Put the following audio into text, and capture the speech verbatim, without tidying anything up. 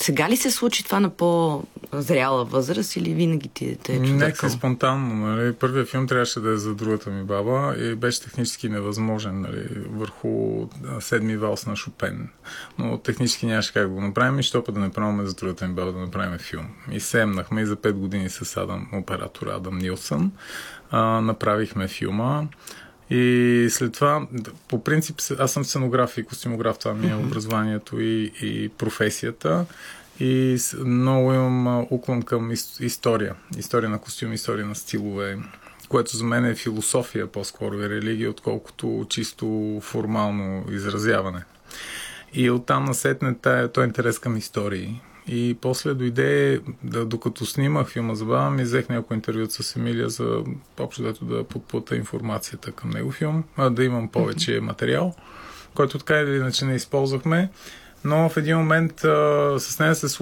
сега ли се случи това на по-зряла възраст или винаги ти е чудакал? Нека спонтанно. Нали? Първият филм трябваше да е за другата ми баба и беше технически невъзможен, нали? Върху седми валс на Шопен. Но технически нямаше как да го направим и що па да не правим за другата ми баба да направим филм. И семнахме и за пет години с Адам, оператор Адам Нилсън. А, направихме филма. И след това, по принцип, аз съм сценограф и костюмограф, това ми е образованието и, и професията. И много имам уклон към история. История на костюми, история на стилове, което за мен е философия, по-скоро е религия, отколкото чисто формално изразяване. И оттам насетне този интерес към истории. И после дойде, да, докато снимах филма за баба ми, взех няколко интервют с Емилия за общо дето да подплата информацията към него филм, а да имам повече материал, който така или иначе не използвахме. Но в един момент а, с нея се